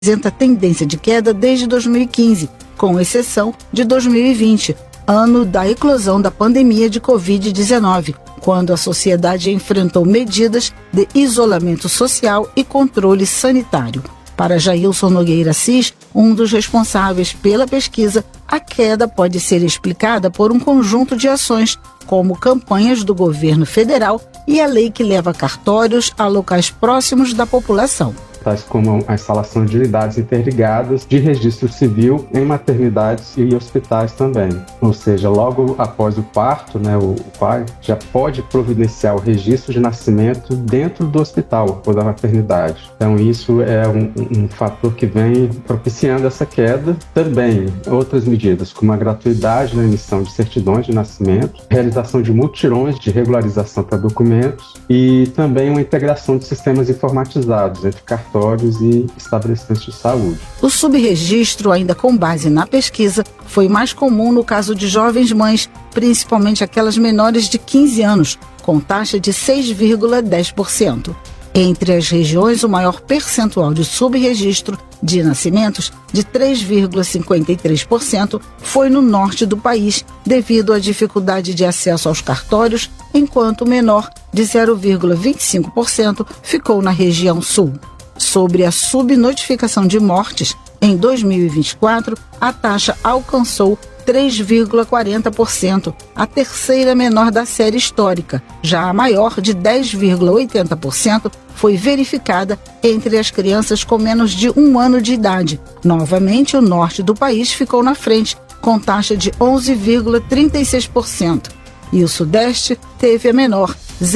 apresenta tendência de queda desde 2015, com exceção de 2020, ano da eclosão da pandemia de Covid-19, quando a sociedade enfrentou medidas de isolamento social e controle sanitário. Para Jailson Nogueira Assis, um dos responsáveis pela pesquisa, a queda pode ser explicada por um conjunto de ações, como campanhas do governo federal e a lei que leva cartórios a locais próximos da população. Tais como a instalação de unidades interligadas de registro civil em maternidades e hospitais também. Ou seja, logo após o parto, o pai já pode providenciar o registro de nascimento dentro do hospital ou da maternidade. Então isso é um fator que vem propiciando essa queda. Também outras medidas, como a gratuidade na emissão de certidões de nascimento, realização de mutirões de regularização para documentos e também uma integração de sistemas informatizados entre cartórios e estabelecimentos de saúde. O subregistro, ainda com base na pesquisa, foi mais comum no caso de jovens mães, principalmente aquelas menores de 15 anos, com taxa de 6,10%. Entre as regiões, o maior percentual de subregistro de nascimentos, de 3,53%, foi no norte do país, devido à dificuldade de acesso aos cartórios, enquanto o menor, de 0,25%, ficou na região sul. Sobre a subnotificação de mortes, em 2024, a taxa alcançou 3,40%, a terceira menor da série histórica. Já a maior, de 10,80%, foi verificada entre as crianças com menos de 1 ano de idade. Novamente, o norte do país ficou na frente, com taxa de 11,36%. E o sudeste teve a menor,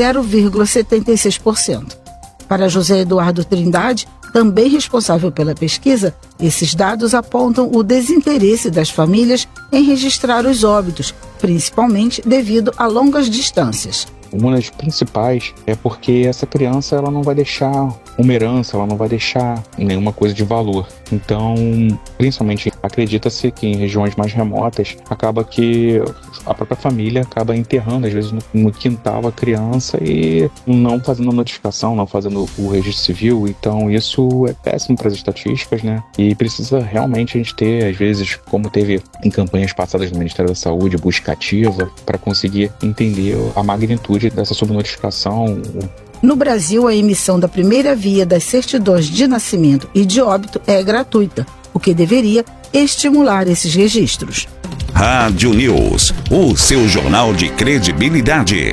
0,76%. Para José Eduardo Trindade, também responsável pela pesquisa, esses dados apontam o desinteresse das famílias em registrar os óbitos, principalmente devido a longas distâncias. Uma das principais é porque essa criança ela não vai deixar uma herança, ela não vai deixar nenhuma coisa de valor. Então, principalmente, acredita-se que em regiões mais remotas, acaba que a própria família acaba enterrando, às vezes, no quintal a criança e não fazendo a notificação, não fazendo o registro civil. Então, isso é péssimo para as estatísticas, né? E precisa realmente a gente ter, às vezes, como teve em campanhas passadas do Ministério da Saúde, busca ativa, para conseguir entender a magnitude dessa subnotificação. No Brasil, a emissão da primeira via das certidões de nascimento e de óbito é gratuita, o que deveria estimular esses registros. Rádio News, o seu jornal de credibilidade.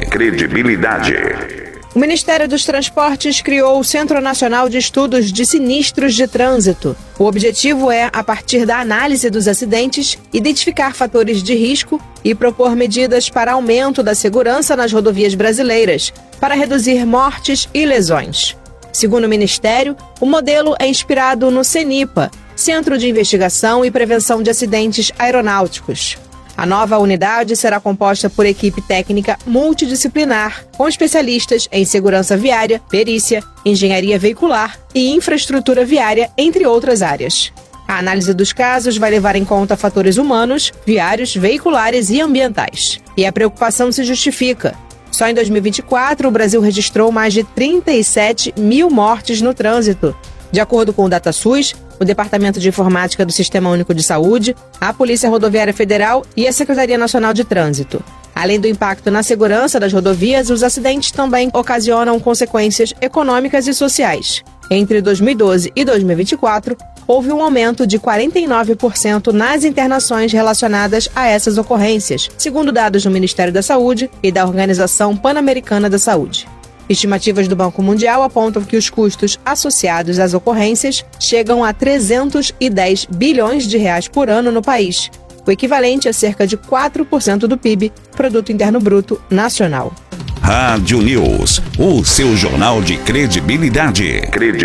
O Ministério dos Transportes criou o Centro Nacional de Estudos de Sinistros de Trânsito. O objetivo é, a partir da análise dos acidentes, identificar fatores de risco e propor medidas para aumento da segurança nas rodovias brasileiras, para reduzir mortes e lesões. Segundo o Ministério, o modelo é inspirado no CENIPA, Centro de Investigação e Prevenção de Acidentes Aeronáuticos. A nova unidade será composta por equipe técnica multidisciplinar, com especialistas em segurança viária, perícia, engenharia veicular e infraestrutura viária, entre outras áreas. A análise dos casos vai levar em conta fatores humanos, viários, veiculares e ambientais. E a preocupação se justifica. Só em 2024, o Brasil registrou mais de 37 mil mortes no trânsito. De acordo com o DataSUS, o Departamento de Informática do Sistema Único de Saúde, a Polícia Rodoviária Federal e a Secretaria Nacional de Trânsito. Além do impacto na segurança das rodovias, os acidentes também ocasionam consequências econômicas e sociais. Entre 2012 e 2024, houve um aumento de 49% nas internações relacionadas a essas ocorrências, segundo dados do Ministério da Saúde e da Organização Pan-Americana da Saúde. Estimativas do Banco Mundial apontam que os custos associados às ocorrências chegam a 310 bilhões de reais por ano no país, o equivalente a cerca de 4% do PIB, Produto Interno Bruto Nacional. Rádio News, o seu jornal de credibilidade.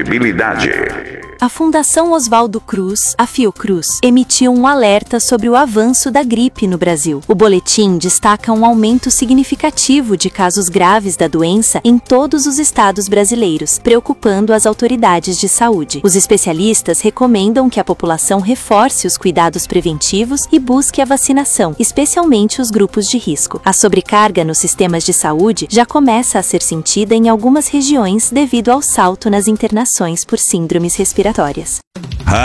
A Fundação Oswaldo Cruz, a Fiocruz, emitiu um alerta sobre o avanço da gripe no Brasil. O boletim destaca um aumento significativo de casos graves da doença em todos os estados brasileiros, preocupando as autoridades de saúde. Os especialistas recomendam que a população reforce os cuidados preventivos e busque a vacinação, especialmente os grupos de risco. A sobrecarga nos sistemas de saúde já começa a ser sentida em algumas regiões devido ao salto nas internações por síndromes respiratórias. respiratórias.